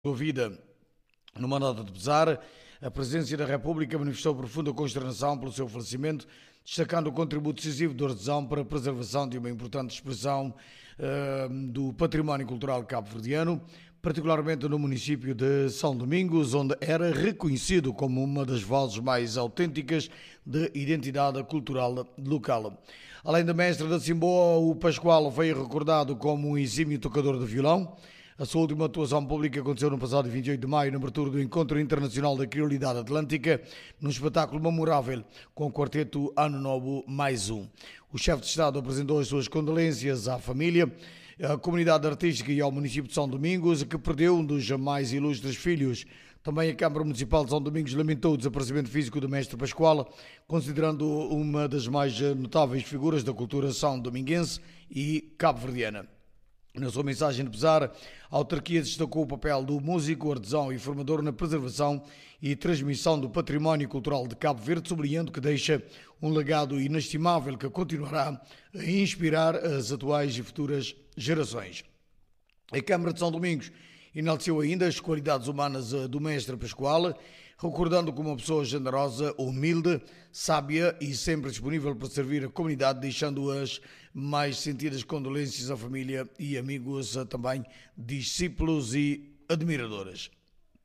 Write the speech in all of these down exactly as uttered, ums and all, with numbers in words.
sua vida. Numa nota de pesar, a Presidência da República manifestou profunda consternação pelo seu falecimento, destacando o contributo decisivo do artesão para a preservação de uma importante expressão uh, do património cultural cabo-verdiano, particularmente no município de São Domingos, onde era reconhecido como uma das vozes mais autênticas de identidade cultural local. Além da mestra da Simboa, o Pascoal veio recordado como um exímio tocador de violão. A sua última atuação pública aconteceu no passado vinte e oito de maio, na abertura do Encontro Internacional da Criolidade Atlântica, num espetáculo memorável com o quarteto Ano Novo Mais Um. O chefe de Estado apresentou as suas condolências à família, à comunidade artística e ao município de São Domingos, que perdeu um dos mais ilustres filhos. Também a Câmara Municipal de São Domingos lamentou o desaparecimento físico do mestre Pascoal, considerando uma das mais notáveis figuras da cultura são-dominguense e cabo-verdiana. Na sua mensagem de pesar, a autarquia destacou o papel do músico, artesão e formador na preservação e transmissão do património cultural de Cabo Verde, sublinhando que deixa um legado inestimável que continuará a inspirar as atuais e futuras gerações. A Câmara de São Domingos enalteceu ainda as qualidades humanas do mestre Pascoal, recordando como uma pessoa generosa, humilde, sábia e sempre disponível para servir a comunidade, deixando as mais sentidas condolências à família e amigos, também discípulos e admiradores.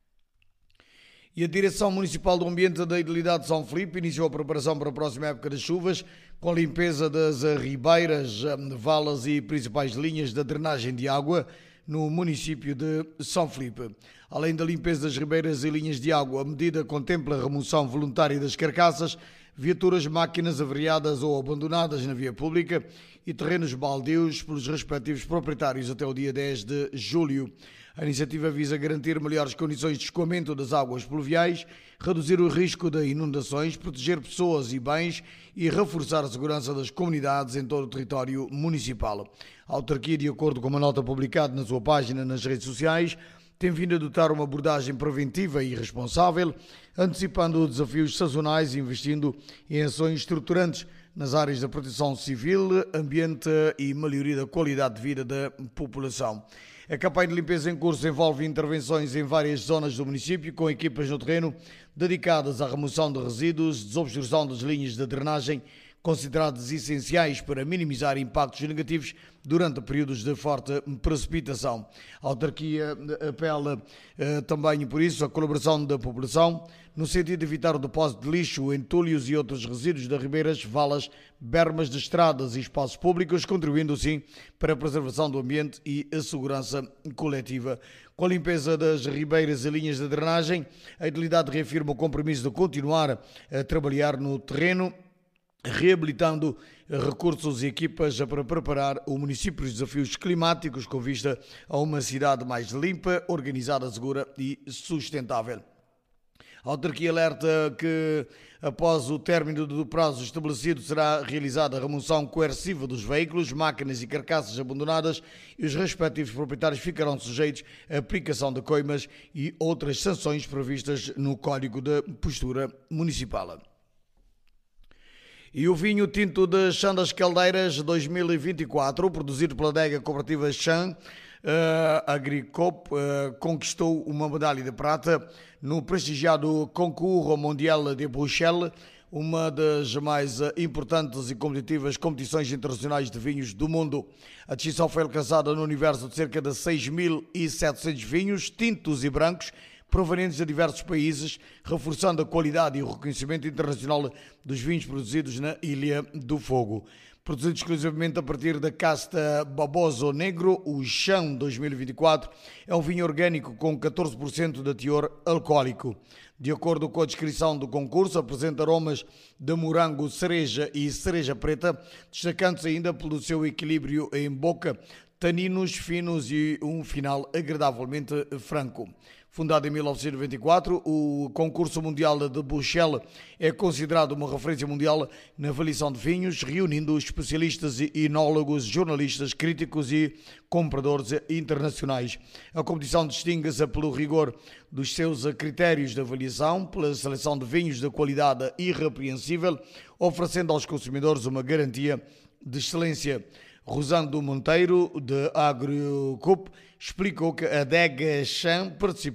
E a Direção Municipal do Ambiente da Idilidade de São Filipe iniciou a preparação para a próxima época das chuvas, com a limpeza das ribeiras, valas e principais linhas da drenagem de água no município de São Filipe. Além da limpeza das ribeiras e linhas de água, a medida contempla a remoção voluntária das carcaças, viaturas, máquinas avariadas ou abandonadas na via pública e terrenos baldios pelos respectivos proprietários até o dia dez de julho. A iniciativa visa garantir melhores condições de escoamento das águas pluviais, reduzir o risco de inundações, proteger pessoas e bens e reforçar a segurança das comunidades em todo o território municipal. A autarquia, de acordo com uma nota publicada na sua página nas redes sociais, tem vindo a adotar uma abordagem preventiva e responsável, antecipando desafios sazonais e investindo em ações estruturantes nas áreas da proteção civil, ambiente e melhoria da qualidade de vida da população. A campanha de limpeza em curso envolve intervenções em várias zonas do município, com equipas no terreno dedicadas à remoção de resíduos, desobstrução das linhas de drenagem, considerados essenciais para minimizar impactos negativos durante períodos de forte precipitação. A autarquia apela eh, também, por isso, à colaboração da população, no sentido de evitar o depósito de lixo, entulhos e outros resíduos de ribeiras, valas, bermas de estradas e espaços públicos, contribuindo, assim, para a preservação do ambiente e a segurança coletiva. Com a limpeza das ribeiras e linhas de drenagem, a Idilidade reafirma o compromisso de continuar a trabalhar no terreno, reabilitando recursos e equipas para preparar o município para os desafios climáticos com vista a uma cidade mais limpa, organizada, segura e sustentável. A autarquia alerta que, após o término do prazo estabelecido, será realizada a remoção coerciva dos veículos, máquinas e carcaças abandonadas e os respectivos proprietários ficarão sujeitos à aplicação de coimas e outras sanções previstas no Código de Postura Municipal. E o vinho tinto de Chã das Caldeiras dois mil e vinte e quatro, produzido pela adega cooperativa Chã uh, Agricop, uh, conquistou uma medalha de prata no prestigiado Concours Mondial de Bruxelas, uma das mais importantes e competitivas competições internacionais de vinhos do mundo. A distinção foi alcançada no universo de cerca de seis mil e setecentos vinhos, tintos e brancos, provenientes de diversos países, reforçando a qualidade e o reconhecimento internacional dos vinhos produzidos na Ilha do Fogo. Produzido exclusivamente a partir da casta Baboso Negro, o Chã dois mil e vinte e quatro é um vinho orgânico com catorze por cento de teor alcoólico. De acordo com a descrição do concurso, apresenta aromas de morango, cereja e cereja preta, destacando-se ainda pelo seu equilíbrio em boca, taninos finos e um final agradavelmente franco. Fundado em mil novecentos e noventa e quatro, o Concurso Mundial de Bruxelas é considerado uma referência mundial na avaliação de vinhos, reunindo especialistas e enólogos, jornalistas, críticos e compradores internacionais. A competição distingue-se pelo rigor dos seus critérios de avaliação, pela seleção de vinhos de qualidade irrepreensível, oferecendo aos consumidores uma garantia de excelência. Rosando Monteiro, de Agricop, explicou que a adega Chã participou